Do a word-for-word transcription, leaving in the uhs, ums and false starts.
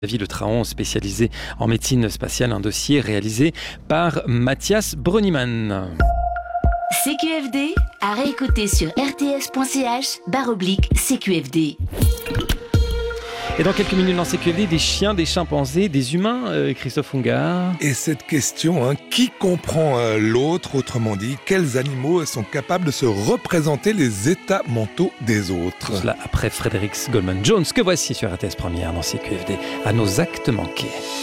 David Le Traon, spécialisé en médecine spatiale, un dossier réalisé par Mathias Brönnimann. C Q F D à réécouter sur rts.ch barre oblique C Q F D. Et dans quelques minutes dans C Q F D, des chiens, des chimpanzés, des humains, euh, Christophe Ungart. Et cette question, hein, qui comprend euh, l'autre, autrement dit, quels animaux sont capables de se représenter les états mentaux des autres? Tout cela après Frédéric Goldman Jones, que voici sur R T S Première dans C Q F D, à nos actes manqués.